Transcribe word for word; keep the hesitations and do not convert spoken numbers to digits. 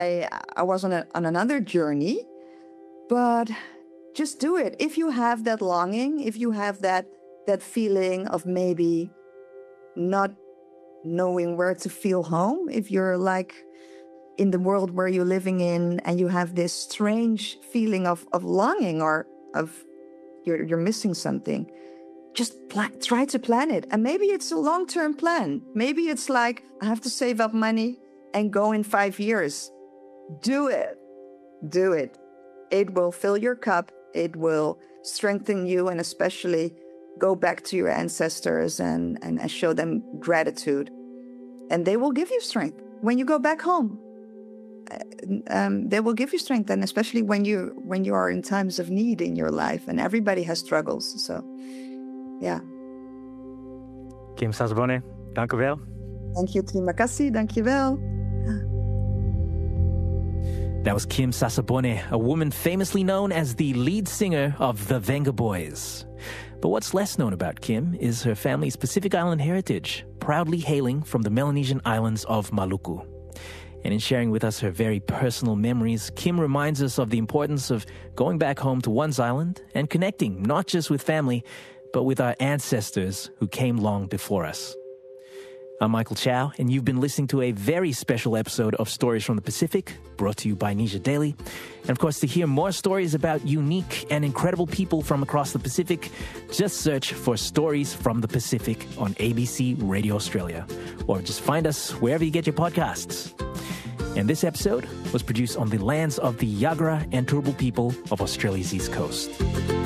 I, I was on, a, on another journey, but just do it. If you have that longing, if you have that that feeling of maybe not knowing where to feel home, if you're like in the world where you're living in and you have this strange feeling of, of longing or of you're, you're missing something, just pl- try to plan it. And maybe it's a long-term plan. Maybe it's like, I have to save up money and go in five years. Do it. Do it. It will fill your cup. It will strengthen you, and especially go back to your ancestors and, and, and show them gratitude. And they will give you strength when you go back home. Um, they will give you strength, and especially when you when you are in times of need in your life. And everybody has struggles. So, yeah. Kim Sasabone, dank u wel. Thank you, terima kasih, dank je wel. That was Kim Sasabone, a woman famously known as the lead singer of the Venga Boys. But what's less known about Kim is her family's Pacific Island heritage, proudly hailing from the Melanesian islands of Maluku. And in sharing with us her very personal memories, Kim reminds us of the importance of going back home to one's island and connecting not just with family, but with our ancestors who came long before us. I'm Michael Chow, and you've been listening to a very special episode of Stories from the Pacific, brought to you by Nisha Daily. And of course, to hear more stories about unique and incredible people from across the Pacific, just search for Stories from the Pacific on A B C Radio Australia, or just find us wherever you get your podcasts. And this episode was produced on the lands of the Yagara and Turrbal people of Australia's East Coast.